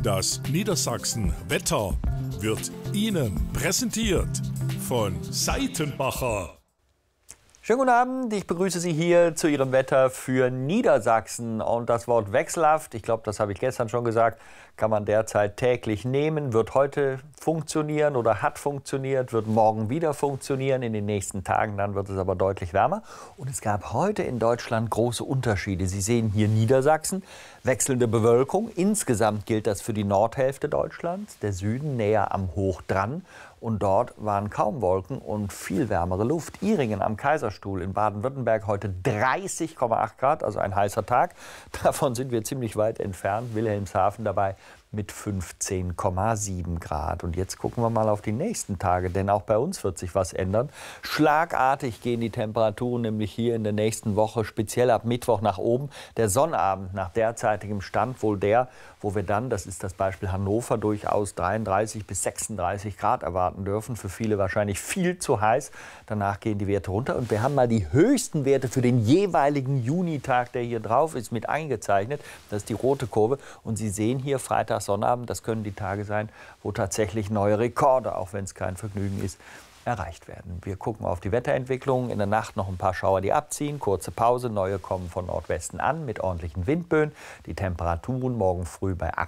Das Niedersachsen-Wetter wird Ihnen präsentiert von Seitenbacher. Schönen guten Abend, ich begrüße Sie hier zu Ihrem Wetter für Niedersachsen. Und das Wort wechselhaft, ich glaube, das habe ich gestern schon gesagt, kann man derzeit täglich nehmen, wird heute funktionieren oder hat funktioniert, wird morgen wieder funktionieren, in den nächsten Tagen, dann wird es aber deutlich wärmer. Und es gab heute in Deutschland große Unterschiede. Sie sehen hier Niedersachsen, wechselnde Bewölkung. Insgesamt gilt das für die Nordhälfte Deutschlands, der Süden näher am Hoch dran. Und dort waren kaum Wolken und viel wärmere Luft. Ihringen am Kaiserstuhl in Baden-Württemberg heute 30,8 Grad, also ein heißer Tag. Davon sind wir ziemlich weit entfernt. Wilhelmshaven dabei mit 15,7 Grad. Und jetzt gucken wir mal auf die nächsten Tage, denn auch bei uns wird sich was ändern. Schlagartig gehen die Temperaturen nämlich hier in der nächsten Woche, speziell ab Mittwoch nach oben. Der Sonnabend nach derzeitigem Stand wohl der, wo wir dann, das ist das Beispiel Hannover, durchaus 33 bis 36 Grad erwarten dürfen. Für viele wahrscheinlich viel zu heiß. Danach gehen die Werte runter. Und wir haben mal die höchsten Werte für den jeweiligen Junitag, der hier drauf ist, mit eingezeichnet. Das ist die rote Kurve. Und Sie sehen hier Freitag, Sonnabend, das können die Tage sein, wo tatsächlich neue Rekorde, auch wenn es kein Vergnügen ist, erreicht werden. Wir gucken auf die Wetterentwicklung. In der Nacht noch ein paar Schauer, die abziehen. Kurze Pause. Neue kommen von Nordwesten an mit ordentlichen Windböen. Die Temperaturen morgen früh bei